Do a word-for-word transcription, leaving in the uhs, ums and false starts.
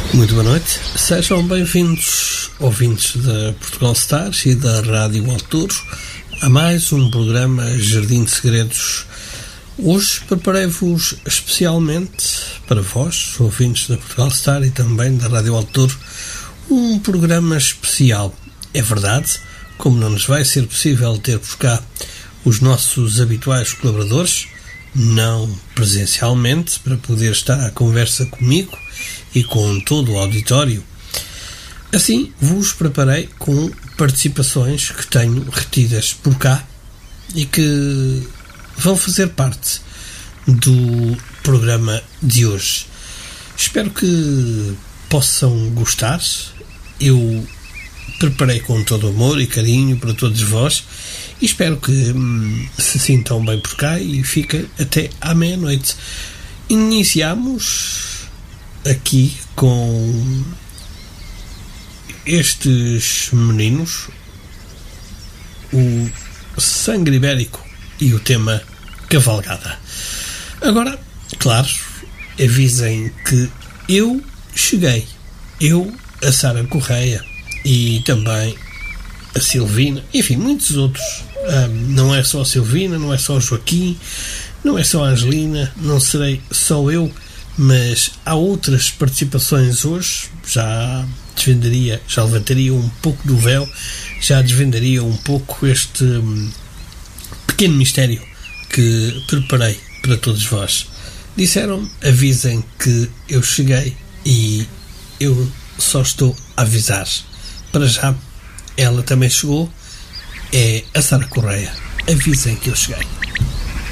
Muito boa noite, sejam bem-vindos, ouvintes da Portugal Stars e da Rádio Altouro, a mais um programa Jardim de Segredos. Hoje preparei-vos especialmente para vós, ouvintes da Portugal Star e também da Rádio Altouro, um programa especial. É verdade, como não nos vai ser possível ter por cá os nossos habituais colaboradores, não presencialmente, para poder estar à conversa comigo e com todo o auditório. Assim, vos preparei com participações que tenho retidas por cá e que vão fazer parte do programa de hoje. Espero que possam gostar. Eu preparei com todo amor e carinho para todos vós e espero que hum, se sintam bem por cá e fiquem até à meia-noite. Iniciamos aqui com estes meninos, o Sangue Ibérico e o tema Cavalgada. Agora, claro, avisem que eu cheguei, eu, a Sara Correia e também a Silvina, enfim, muitos outros. Um, não é só a Silvina, não é só o Joaquim, não é só a Angelina, não serei só eu, mas há outras participações hoje. Já desvendaria, já levantaria um pouco do véu, já desvendaria um pouco este um, pequeno mistério que preparei para todos vós. Disseram, avisem que eu cheguei e eu só estou a avisar. Para já, ela também chegou, é a Sara Correia. Avisem que eu cheguei.